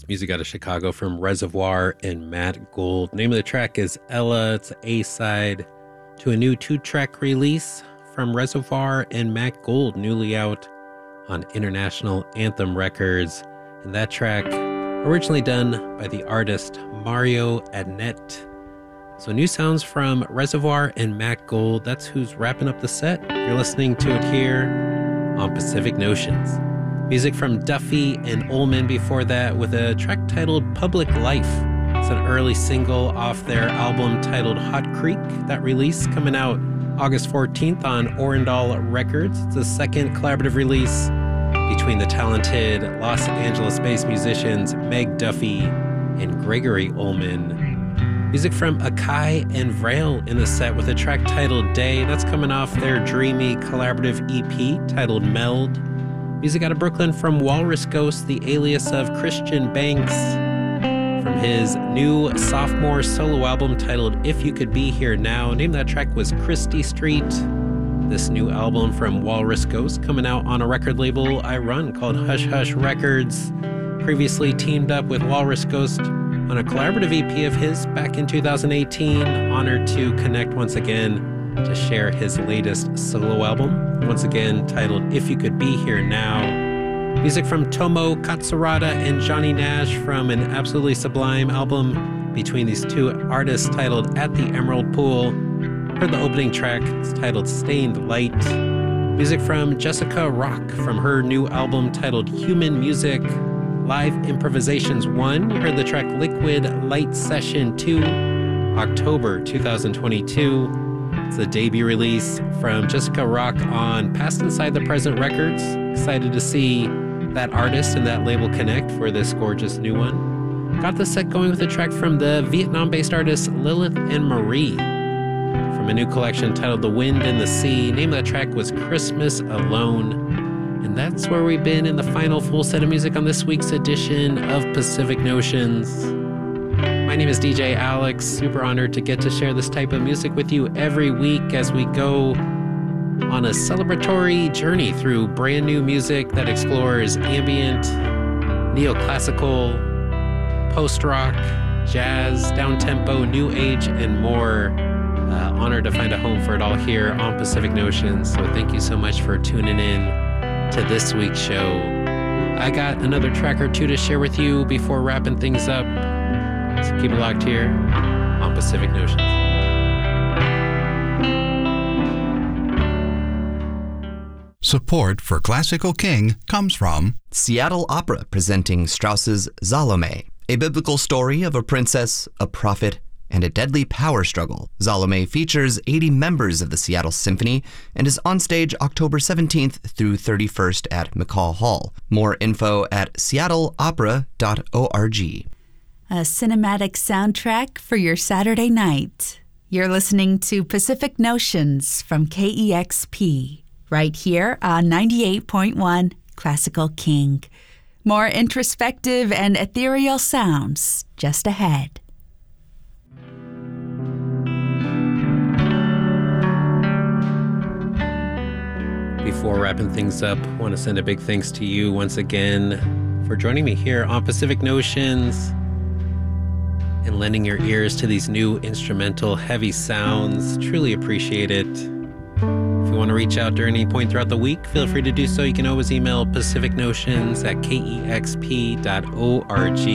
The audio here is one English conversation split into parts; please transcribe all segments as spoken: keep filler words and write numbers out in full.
Music out of Chicago from Reservoir and Matt Gould. Name of the track is Ella. It's the A-side to a new two-track release from Reservoir and Matt Gould, newly out on International Anthem Records. And that track, originally done by the artist Mario Adnet. So new sounds from Reservoir and Matt Gould. That's who's wrapping up the set. You're listening to it here on Pacific Notions. Music from Duffy and Ullman before that with a track titled Public Life. It's an early single off their album titled Hot Creek. That release coming out August fourteenth on Orendal Records. It's the second collaborative release between the talented Los Angeles-based musicians Meg Duffy and Gregory Ullman. Music from Akai and Vrail in the set with a track titled Day. That's coming off their dreamy collaborative E P titled Meld. Music out of Brooklyn from Walrus Ghost, the alias of Christian Banks, from his new sophomore solo album titled If You Could Be Here Now. Name of that track was Christie Street. This new album from Walrus Ghost coming out on a record label I run called Hush Hush Records. Previously teamed up with Walrus Ghost on a collaborative E P of his back in two thousand eighteen. Honored to connect once again to share his latest solo album, once again titled If You Could Be Here Now. Music from Tomo Katsurada and Johnny Nash from an absolutely sublime album between these two artists titled At the Emerald Pool. Heard the opening track, it's titled Stained Light. Music from Jessica Rock from her new album titled Human Music Live Improvisations one. You heard the track Liquid Light Session two, October two thousand twenty-two. It's the debut release from Jessica Rock on Past Inside the Present Records. Excited to see that artist and that label connect for this gorgeous new one. Got the set going with a track from the Vietnam-based artists Lilith and Marie from a new collection titled The Wind and the Sea. Name of that track was Christmas Alone. And that's where we've been in the final full set of music on this week's edition of Pacific Notions. My name is D J Alex. Super honored to get to share this type of music with you every week as we go on a celebratory journey through brand new music that explores ambient, neoclassical, post-rock, jazz, down-tempo, new age, and more. Uh, honored to find a home for it all here on Pacific Notions. So thank you so much for tuning in to this week's show. I got another track or two to share with you before wrapping things up. So keep it locked here on Pacific Notions. Support for Classical King comes from Seattle Opera presenting Strauss's Salome, a biblical story of a princess, a prophet, and a deadly power struggle. Salome features eighty members of the Seattle Symphony and is on stage October seventeenth through thirty-first at McCall Hall. More info at seattle opera dot org. A cinematic soundtrack for your Saturday night. You're listening to Pacific Notions from K E X P, right here on ninety-eight point one Classical King. More introspective and ethereal sounds just ahead. Before wrapping things up, I want to send a big thanks to you once again for joining me here on Pacific Notions and lending your ears to these new instrumental heavy sounds. Truly appreciate it. If you want to reach out during any point throughout the week, feel free to do so. You can always email pacificnotions at k e x p dot org.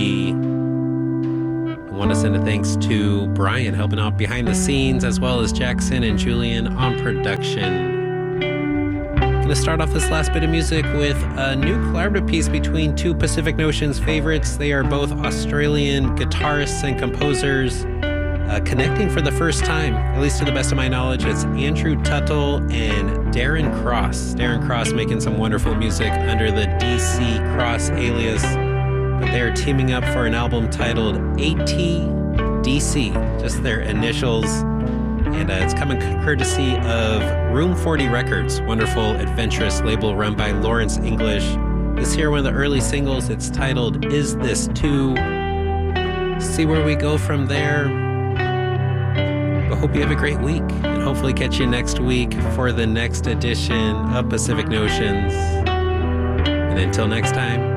I want to send a thanks to Brian helping out behind the scenes, as well as Jackson and Julian on production. I'm going to start off this last bit of music with a new collaborative piece between two Pacific Notions favorites. They are both Australian guitarists and composers uh, connecting for the first time, at least to the best of my knowledge. It's Andrew Tuttle and Darren Cross. Darren Cross making some wonderful music under the D C Cross alias, but they're teaming up for an album titled A T D C, just their initials. And uh, it's coming courtesy of Room forty Records, wonderful, adventurous label run by Lawrence English. This here, one of the early singles. It's titled Is This Too? See where we go from there. But hope you have a great week, and hopefully catch you next week for the next edition of Pacific Notions. And until next time,